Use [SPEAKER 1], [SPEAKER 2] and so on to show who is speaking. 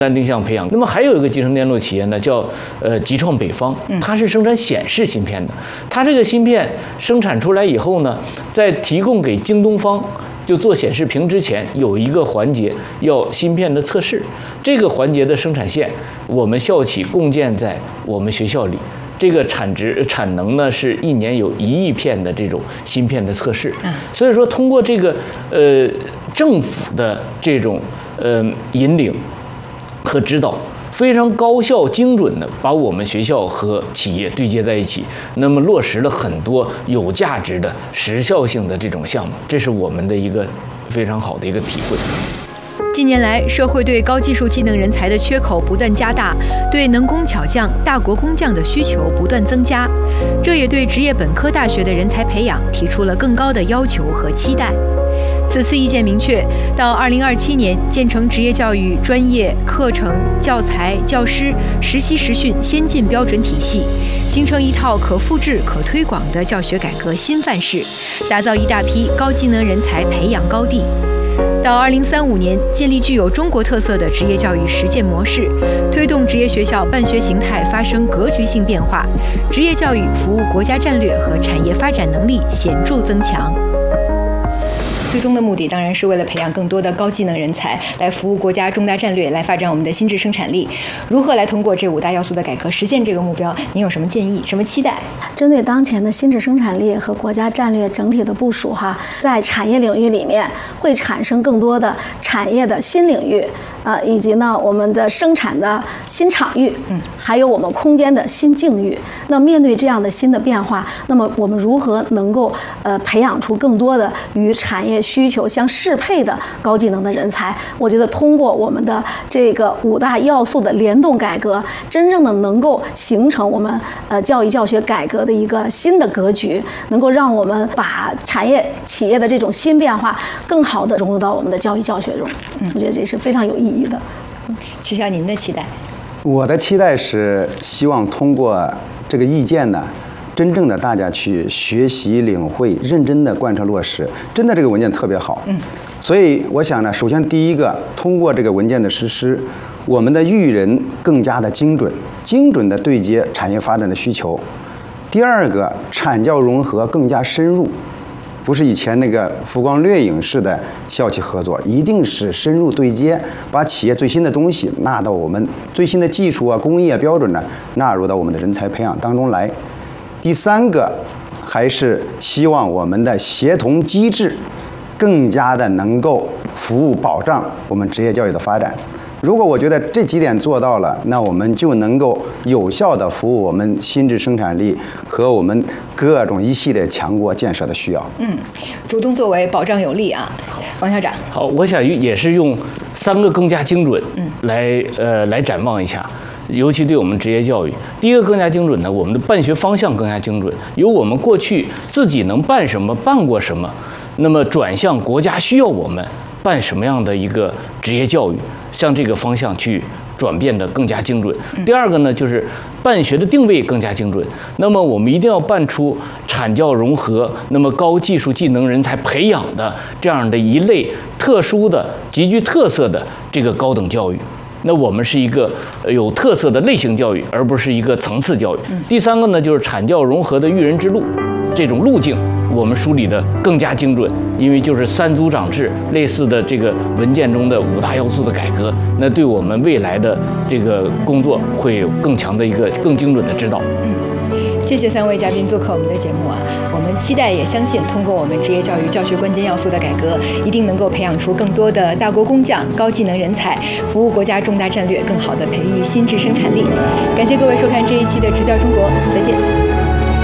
[SPEAKER 1] 单定向培养。那么还有一个集成电路企业呢，叫集创北方，它是生产显示芯片的。它这个芯片生产出来以后呢，在提供给京东方就做显示屏之前，有一个环节要芯片的测试。这个环节的生产线，我们校企共建在我们学校里。这个产能呢是1年有1亿片的这种芯片的测试。所以说，通过这个政府的这种引领和指导，非常高效精准的把我们学校和企业对接在一起，那么落实了很多有价值的时效性的这种项目，这是我们的一个非常好的一个体会。
[SPEAKER 2] 近年来，社会对高技术技能人才的缺口不断加大，对能工巧匠、大国工匠的需求不断增加，这也对职业本科大学的人才培养提出了更高的要求和期待。此次意见明确，到2027年建成职业教育专业课程、教材、教师、实习实训先进标准体系，形成一套可复制、可推广的教学改革新范式，打造一大批高技能人才培养高地。到2035年，建立具有中国特色的职业教育实践模式，推动职业学校办学形态发生格局性变化，职业教育服务国家战略和产业发展能力显著增强。最终的目的当然是为了培养更多的高技能人才，来服务国家重大战略，来发展我们的心智生产力。如何来通过这5大要素的改革实现这个目标？您有什么建议、什么期待？
[SPEAKER 3] 针对当前的心智生产力和国家战略整体的部署，在产业领域里面会产生更多的产业的新领域，以及呢我们的生产的新场域，还有我们空间的新境遇。那面对这样的新的变化，那么我们如何能够培养出更多的与产业需求相适配的高技能的人才？我觉得通过我们的这个5大要素的联动改革，真正的能够形成我们教育教学改革的一个新的格局，能够让我们把产业企业的这种新变化更好的融入到我们的教育教学中。我觉得这是非常有意义的。
[SPEAKER 2] 曲晓，您的期待？
[SPEAKER 4] 我的期待是希望通过这个意见呢，真正的大家去学习领会，认真的贯彻落实。真的这个文件特别好，所以我想呢，首先第一个，通过这个文件的实施，我们的育人更加的精准的对接产业发展的需求。第二个，产教融合更加深入，不是以前那个浮光掠影式的校企合作，一定是深入对接，把企业最新的东西纳到我们最新的技术工艺标准呢，纳入到我们的人才培养当中来。第三个，还是希望我们的协同机制更加的能够服务保障我们职业教育的发展。如果我觉得这几点做到了，那我们就能够有效地服务我们心智生产力和我们各种一系列强国建设的需要。
[SPEAKER 2] 主动作为，保障有力啊。王校长，
[SPEAKER 1] 好，我想也是用3个更加精准来展望一下。尤其对我们职业教育，第一个更加精准呢，我们的办学方向更加精准，由我们过去自己能办什么、办过什么，那么转向国家需要我们办什么样的一个职业教育，向这个方向去转变的更加精准。第二个呢，就是办学的定位更加精准。那么我们一定要办出产教融合，那么高技术技能人才培养的这样的一类特殊的、极具特色的这个高等教育。那我们是一个有特色的类型教育，而不是一个层次教育。第三个呢，就是产教融合的育人之路，这种路径我们梳理的更加精准，因为就是3组长制类似的这个文件中的5大要素的改革，那对我们未来的这个工作会有更强的一个更精准的指导。
[SPEAKER 2] 谢谢3位嘉宾做客我们的节目啊！我们期待也相信，通过我们职业教育教学关键要素的改革，一定能够培养出更多的大国工匠、高技能人才，服务国家重大战略，更好地培育心智生产力。感谢各位收看这一期的《执教中国》，再见。